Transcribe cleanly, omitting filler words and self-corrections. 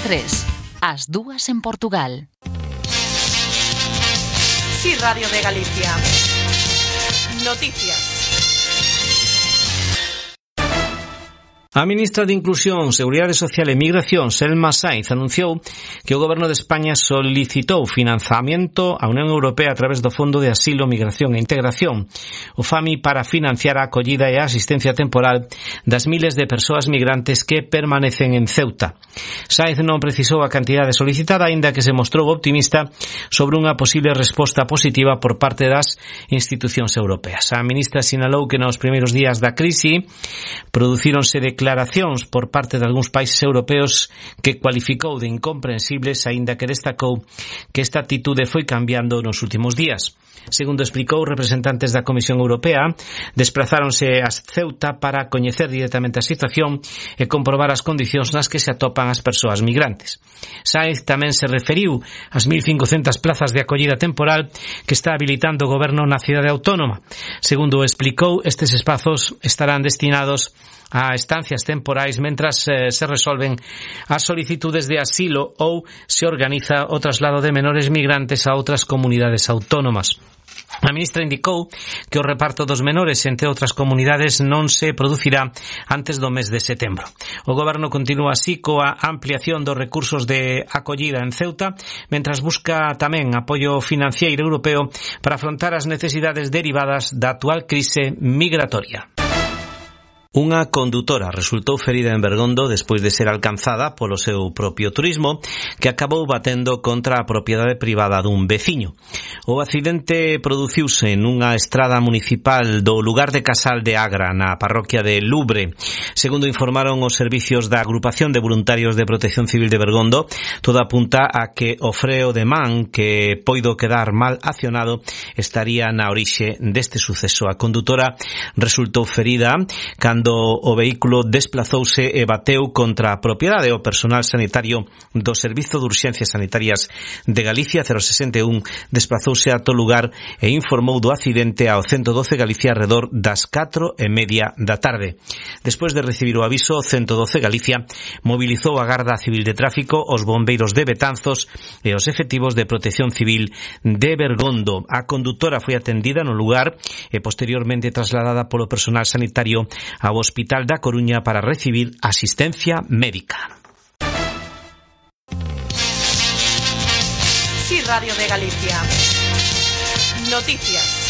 3, as 2 en Portugal. Sí, Radio de Galicia. Noticias. A ministra de Inclusión, Seguridade Social e Migración, Selma Sáenz, anunciou que o Goberno de España solicitou financiamento á Unión Europea a través do Fondo de Asilo, Migración e Integración, o FAMI, para financiar a acollida e a asistencia temporal das miles de persoas migrantes que permanecen en Ceuta. Sáenz non precisou a cantidade solicitada, aínda que se mostrou optimista sobre unha posible resposta positiva por parte das institucións europeas. A ministra sinalou que nos primeiros días da crise producíronse declaracións por parte de algúns países europeos que cualificou de incomprensibles, aínda que destacou que esta actitude foi cambiando nos últimos días. Segundo explicou, representantes da Comisión Europea desprazáronse a Ceuta para coñecer directamente a situación e comprobar as condicións nas que se atopan as persoas migrantes. Sáenz tamén se referiu ás 1.500 plazas de acollida temporal que está habilitando o Goberno na cidade autónoma. Segundo explicou, estes espazos estarán destinados a estancias temporais mentras se resolven as solicitudes de asilo ou se organiza o traslado de menores migrantes a outras comunidades autónomas. A ministra indicou que o reparto dos menores entre outras comunidades non se producirá antes do mes de setembro. O Goberno continúa así coa ampliación dos recursos de acollida en Ceuta, mentras busca tamén apoio financiero europeo para afrontar as necesidades derivadas da actual crise migratoria. Unha condutora resultou ferida en Bergondo despois de ser alcanzada polo seu propio turismo, que acabou batendo contra a propiedade privada dun veciño. O accidente produciuse nunha estrada municipal do lugar de Casal de Agra, na parroquia de Lubre. Segundo informaron os servicios da Agrupación de Voluntarios de Protección Civil de Bergondo, todo apunta a que o freo de man, que poido quedar mal accionado, estaría na orixe deste suceso. A condutora resultou ferida cando o vehículo desplazouse e bateu contra a propiedade. O personal sanitario do Servizo de Urxencias Sanitarias de Galicia 061 desplazouse a todo lugar e informou do accidente ao 112 Galicia arredor das 4:30 da tarde. Despois de recibir o aviso, o 112 Galicia mobilizou a Garda Civil de Tráfico, os bombeiros de Betanzos e os efectivos de Protección Civil de Bergondo. A condutora foi atendida no lugar e posteriormente trasladada polo personal sanitario ao Hospital da Coruña para recibir asistencia médica. Sí, Radio de Galicia. Noticias.